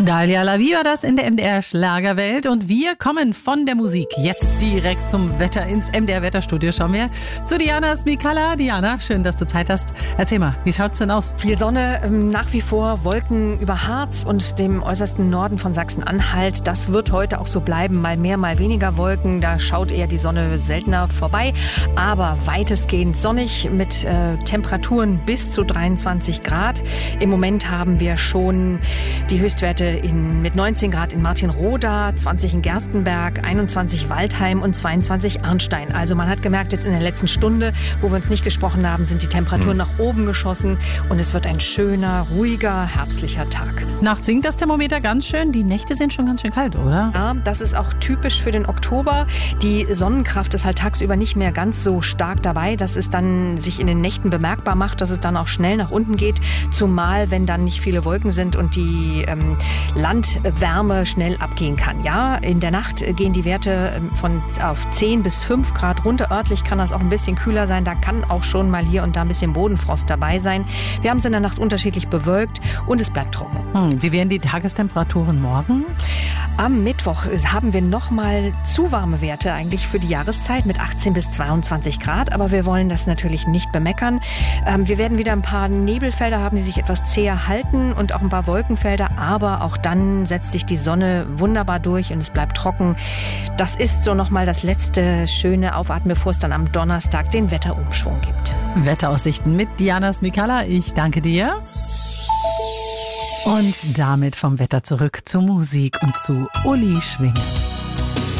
Dalia Lavi war das in der MDR-Schlagerwelt und wir kommen von der Musik jetzt direkt zum Wetter ins MDR-Wetterstudio. Schauen wir zu Diana Smikala. Diana, schön, dass du Zeit hast. Erzähl mal, wie schaut's denn aus? Viel Sonne, nach wie vor Wolken über Harz und dem äußersten Norden von Sachsen-Anhalt. Das wird heute auch so bleiben, mal mehr, mal weniger Wolken. Da schaut eher die Sonne seltener vorbei, aber weitestgehend sonnig mit Temperaturen bis zu 23 Grad. Im Moment haben wir schon die Höchstwerte mit 19 Grad in Martinroda, 20 in Gerstenberg, 21 Waldheim und 22 Arnstein. Also man hat gemerkt, jetzt in der letzten Stunde, wo wir uns nicht gesprochen haben, sind die Temperaturen nach oben geschossen und es wird ein schöner, ruhiger, herbstlicher Tag. Nachts sinkt das Thermometer ganz schön. Die Nächte sind schon ganz schön kalt, oder? Ja, das ist auch typisch für den Oktober. Die Sonnenkraft ist halt tagsüber nicht mehr ganz so stark dabei, dass es dann sich in den Nächten bemerkbar macht, dass es dann auch schnell nach unten geht, zumal wenn dann nicht viele Wolken sind und die Landwärme schnell abgehen kann. Ja, in der Nacht gehen die Werte auf 10 bis 5 Grad runter. Örtlich kann das auch ein bisschen kühler sein. Da kann auch schon mal hier und da ein bisschen Bodenfrost dabei sein. Wir haben es in der Nacht unterschiedlich bewölkt und es bleibt trocken. Wie werden die Tagestemperaturen morgen? Am Mittwoch haben wir nochmal zu warme Werte eigentlich für die Jahreszeit mit 18 bis 22 Grad. Aber wir wollen das natürlich nicht bemeckern. Wir werden wieder ein paar Nebelfelder haben, die sich etwas zäher halten und auch ein paar Wolkenfelder. Aber auch dann setzt sich die Sonne wunderbar durch und es bleibt trocken. Das ist so nochmal das letzte schöne Aufatmen, bevor es dann am Donnerstag den Wetterumschwung gibt. Wetteraussichten mit Diana Smikala. Ich danke dir. Und damit vom Wetter zurück zur Musik und zu Uli Schwingen.